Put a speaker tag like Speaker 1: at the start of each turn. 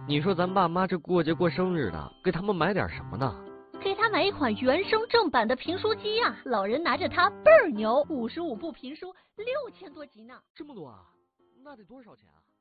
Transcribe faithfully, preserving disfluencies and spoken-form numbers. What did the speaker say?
Speaker 1: 你说咱爸妈这过节过生日的，给他们买点什么呢？
Speaker 2: 给他买一款原声正版的评书机呀、啊，老人拿着它倍儿牛，五十五部评书，六千多集呢。
Speaker 1: 这么多啊？那得多少钱啊？